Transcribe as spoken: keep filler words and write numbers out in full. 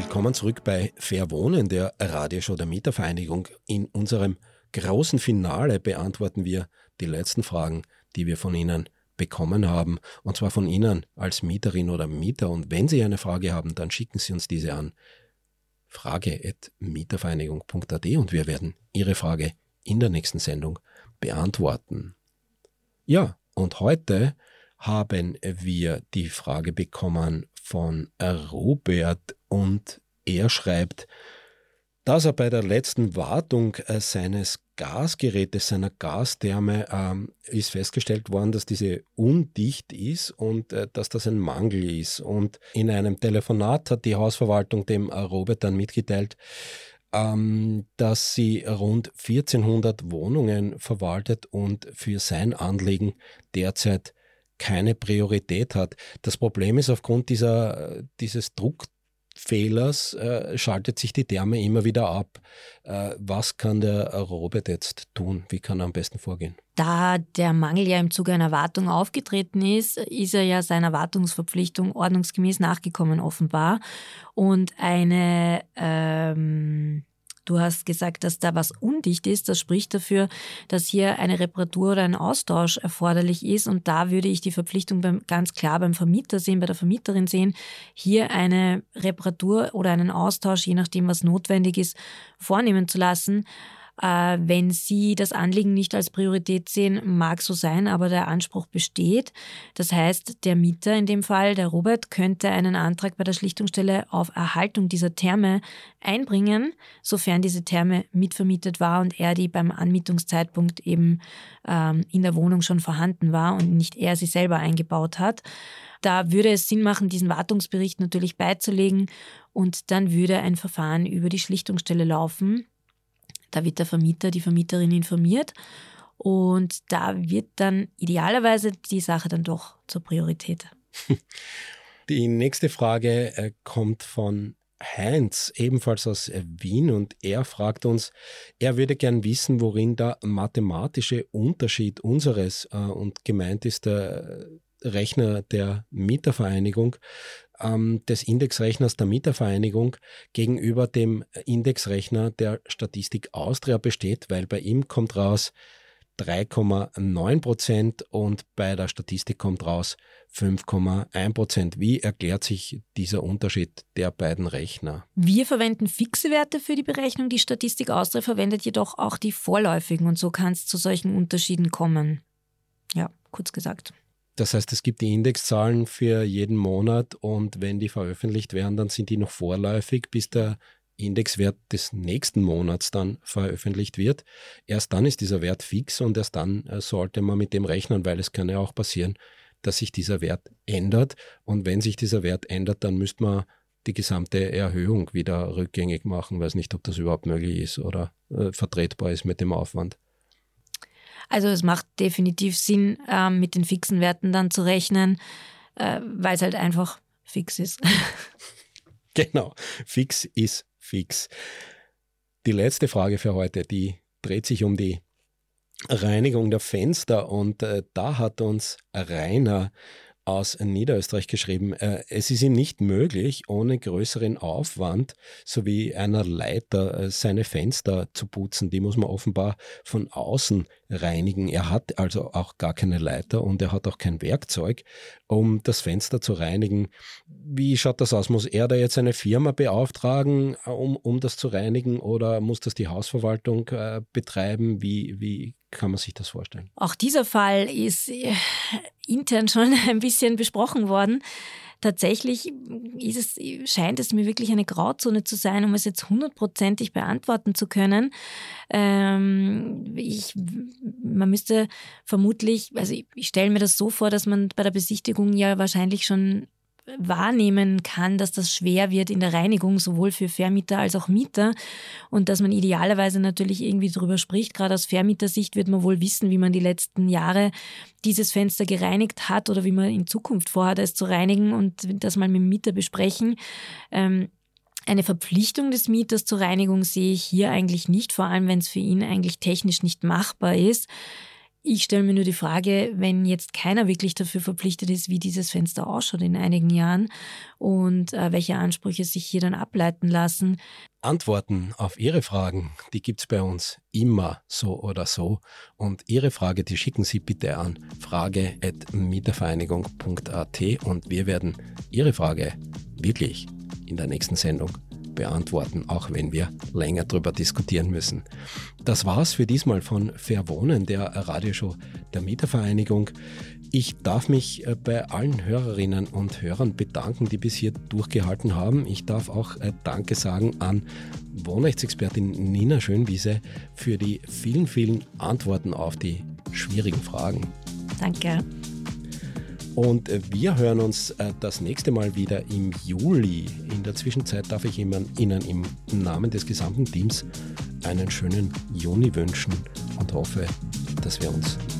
Willkommen zurück bei Fair Wohnen, der Radioshow der Mietervereinigung. In unserem großen Finale beantworten wir die letzten Fragen, die wir von Ihnen bekommen haben. Und zwar von Ihnen als Mieterin oder Mieter. Und wenn Sie eine Frage haben, dann schicken Sie uns diese an frage at mietervereinigung punkt a t und wir werden Ihre Frage in der nächsten Sendung beantworten. Ja, und heute haben wir die Frage bekommen von Robert und er schreibt, dass er bei der letzten Wartung äh, seines Gasgerätes, seiner Gastherme, ähm, ist festgestellt worden, dass diese undicht ist und äh, dass das ein Mangel ist. Und in einem Telefonat hat die Hausverwaltung dem äh, Robert dann mitgeteilt, ähm, dass sie rund vierzehnhundert Wohnungen verwaltet und für sein Anliegen derzeit keine Priorität hat. Das Problem ist, aufgrund dieser, dieses Druckfehlers äh, schaltet sich die Therme immer wieder ab. Äh, was kann der Robert jetzt tun? Wie kann er am besten vorgehen? Da der Mangel ja im Zuge einer Wartung aufgetreten ist, ist er ja seiner Wartungsverpflichtung ordnungsgemäß nachgekommen offenbar. Und eine... Ähm Du hast gesagt, dass da was undicht ist. Das spricht dafür, dass hier eine Reparatur oder ein Austausch erforderlich ist. Und da würde ich die Verpflichtung beim, ganz klar beim Vermieter sehen, bei der Vermieterin sehen, hier eine Reparatur oder einen Austausch, je nachdem, was notwendig ist, vornehmen zu lassen. Äh, wenn Sie das Anliegen nicht als Priorität sehen, mag so sein, aber der Anspruch besteht. Das heißt, der Mieter, in dem Fall der Robert, könnte einen Antrag bei der Schlichtungsstelle auf Erhaltung dieser Therme einbringen, sofern diese Therme mitvermietet war und er die beim Anmietungszeitpunkt eben ähm, in der Wohnung schon vorhanden war und nicht er sie selber eingebaut hat. Da würde es Sinn machen, diesen Wartungsbericht natürlich beizulegen und dann würde ein Verfahren über die Schlichtungsstelle laufen. Da wird der Vermieter, die Vermieterin informiert und da wird dann idealerweise die Sache dann doch zur Priorität. Die nächste Frage äh, kommt von Heinz, ebenfalls aus Wien, und er fragt uns, er würde gern wissen, worin der mathematische Unterschied unseres, äh, und gemeint ist der Rechner der Mietervereinigung, ähm, des Indexrechners der Mietervereinigung gegenüber dem Indexrechner der Statistik Austria besteht, weil bei ihm kommt raus drei Komma neun Prozent und bei der Statistik kommt raus fünf Komma eins Prozent. Wie erklärt sich dieser Unterschied der beiden Rechner? Wir verwenden fixe Werte für die Berechnung. Die Statistik Austria verwendet jedoch auch die vorläufigen und so kann es zu solchen Unterschieden kommen. Ja, kurz gesagt. Das heißt, es gibt die Indexzahlen für jeden Monat und wenn die veröffentlicht werden, dann sind die noch vorläufig, bis der Indexwert des nächsten Monats dann veröffentlicht wird. Erst dann ist dieser Wert fix und erst dann sollte man mit dem rechnen, weil es kann ja auch passieren, dass sich dieser Wert ändert. Und wenn sich dieser Wert ändert, dann müsste man die gesamte Erhöhung wieder rückgängig machen. Ich weiß nicht, ob das überhaupt möglich ist oder äh, vertretbar ist mit dem Aufwand. Also es macht definitiv Sinn, äh, mit den fixen Werten dann zu rechnen, äh, weil es halt einfach fix ist. Genau, fix ist fix. Die letzte Frage für heute, die dreht sich um die Reinigung der Fenster und äh, da hat uns Rainer aus Niederösterreich geschrieben, äh, es ist ihm nicht möglich, ohne größeren Aufwand sowie einer Leiter äh, seine Fenster zu putzen. Die muss man offenbar von außen reinigen. Er hat also auch gar keine Leiter und er hat auch kein Werkzeug, um das Fenster zu reinigen. Wie schaut das aus? Muss er da jetzt eine Firma beauftragen, um, um das zu reinigen oder muss das die Hausverwaltung äh, betreiben? Wie, wie kann man sich das vorstellen? Auch dieser Fall ist äh, intern schon ein bisschen besprochen worden. Tatsächlich ist es, scheint es mir wirklich eine Grauzone zu sein, um es jetzt hundertprozentig beantworten zu können. Ähm, ich, man müsste vermutlich, also ich, ich stelle mir das so vor, dass man bei der Besichtigung ja wahrscheinlich schon wahrnehmen kann, dass das schwer wird in der Reinigung, sowohl für Vermieter als auch Mieter und dass man idealerweise natürlich irgendwie darüber spricht. Gerade aus Vermietersicht wird man wohl wissen, wie man die letzten Jahre dieses Fenster gereinigt hat oder wie man in Zukunft vorhat, es zu reinigen und das mal mit dem Mieter besprechen. Ähm, Eine Verpflichtung des Mieters zur Reinigung sehe ich hier eigentlich nicht, vor allem wenn es für ihn eigentlich technisch nicht machbar ist. Ich stelle mir nur die Frage, wenn jetzt keiner wirklich dafür verpflichtet ist, wie dieses Fenster ausschaut in einigen Jahren und äh, welche Ansprüche sich hier dann ableiten lassen. Antworten auf Ihre Fragen, die gibt es bei uns immer so oder so. Und Ihre Frage, die schicken Sie bitte an frage at mietervereinigung punkt a t und wir werden Ihre Frage wirklich in der nächsten Sendung beantworten, auch wenn wir länger darüber diskutieren müssen. Das war's für diesmal von Fair Wohnen, der Radioshow der Mietervereinigung. Ich darf mich bei allen Hörerinnen und Hörern bedanken, die bis hier durchgehalten haben. Ich darf auch Danke sagen an Wohnrechtsexpertin Nina Schönwiese für die vielen, vielen Antworten auf die schwierigen Fragen. Danke. Und wir hören uns das nächste Mal wieder im Juli. In der Zwischenzeit darf ich Ihnen im Namen des gesamten Teams einen schönen Juni wünschen und hoffe, dass wir uns